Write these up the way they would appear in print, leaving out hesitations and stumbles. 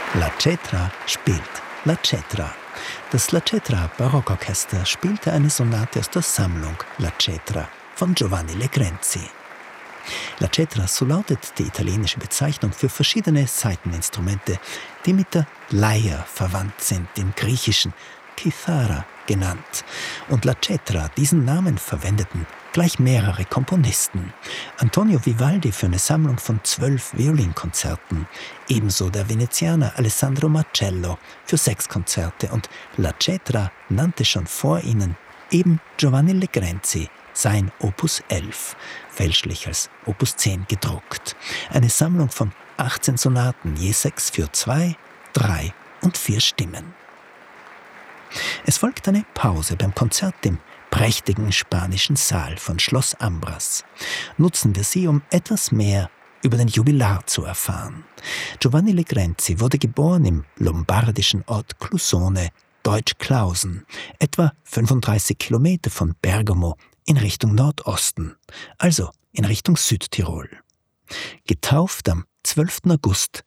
La Cetra spielt La Cetra. Das La Cetra Barockorchester spielte eine Sonate aus der Sammlung La Cetra von Giovanni Legrenzi. La Cetra, so lautet die italienische Bezeichnung für verschiedene Saiteninstrumente, die mit der Leier verwandt sind, im Griechischen Kithara genannt. Und La Cetra, diesen Namen verwendeten gleich mehrere Komponisten. Antonio Vivaldi für eine Sammlung von 12 Violinkonzerten, ebenso der Venezianer Alessandro Marcello für 6 Konzerte, und La Cetra nannte schon vor ihnen eben Giovanni Legrenzi sein Opus 11, fälschlich als Opus 10 gedruckt. Eine Sammlung von 18 Sonaten, je 6 für 2, 3 und 4 Stimmen. Es folgt eine Pause beim Konzert im prächtigen spanischen Saal von Schloss Ambras. Nutzen wir sie, um etwas mehr über den Jubilar zu erfahren. Giovanni Legrenzi wurde geboren im lombardischen Ort Clusone, deutsch Clausen, etwa 35 Kilometer von Bergamo in Richtung Nordosten, also in Richtung Südtirol. Getauft am 12. August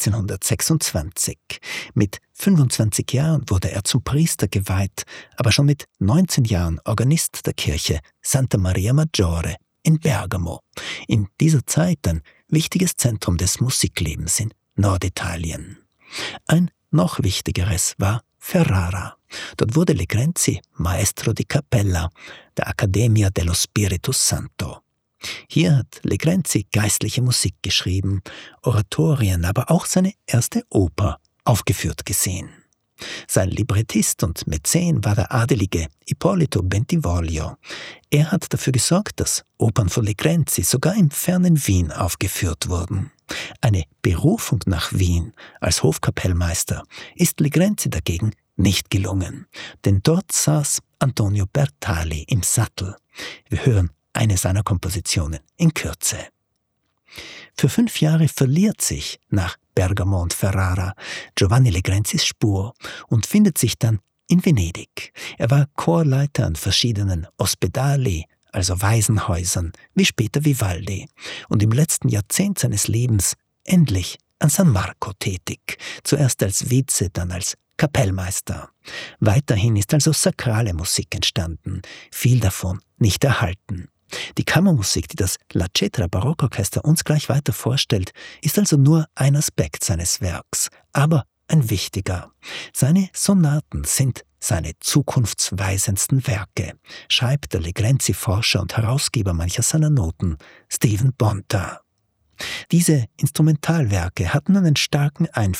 1626. Mit 25 Jahren wurde er zum Priester geweiht, aber schon mit 19 Jahren Organist der Kirche Santa Maria Maggiore in Bergamo. In dieser Zeit ein wichtiges Zentrum des Musiklebens in Norditalien. Ein noch wichtigeres war Ferrara. Dort wurde Legrenzi Maestro di Cappella der Accademia dello Spirito Santo. Hier hat Legrenzi geistliche Musik geschrieben, Oratorien, aber auch seine erste Oper aufgeführt gesehen. Sein Librettist und Mäzen war der adelige Ippolito Bentivoglio. Er hat dafür gesorgt, dass Opern von Legrenzi sogar im fernen Wien aufgeführt wurden. Eine Berufung nach Wien als Hofkapellmeister ist Legrenzi dagegen nicht gelungen, denn dort saß Antonio Bertali im Sattel. Wir hören eine seiner Kompositionen in Kürze. Für 5 Jahre verliert sich nach Bergamo und Ferrara Giovanni Legrenzis Spur und findet sich dann in Venedig. Er war Chorleiter an verschiedenen Ospedali, also Waisenhäusern, wie später Vivaldi, und im letzten Jahrzehnt seines Lebens endlich an San Marco tätig, zuerst als Vize, dann als Kapellmeister. Weiterhin ist also sakrale Musik entstanden, viel davon nicht erhalten. Die Kammermusik, die das La Cetra Barockorchester uns gleich weiter vorstellt, ist also nur ein Aspekt seines Werks, aber ein wichtiger. Seine Sonaten sind seine zukunftsweisendsten Werke, schreibt der Legrenzi-Forscher und Herausgeber mancher seiner Noten, Stephen Bonta. Diese Instrumentalwerke hatten einen starken Einfluss